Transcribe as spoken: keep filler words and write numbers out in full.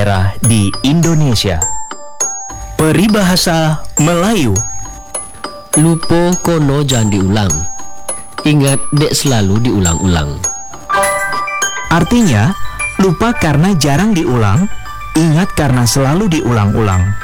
daerah di Indonesia. Peribahasa Melayu. Lupa kono jangan diulang. Ingat dek selalu diulang-ulang. Artinya, lupa karena jarang diulang, ingat karena selalu diulang-ulang.